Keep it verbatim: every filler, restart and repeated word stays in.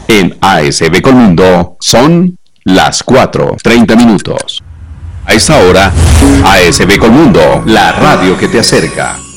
En A S B Colmundo son las cuatro, treinta minutos. A esta hora, A S B Colmundo, la radio que te acerca.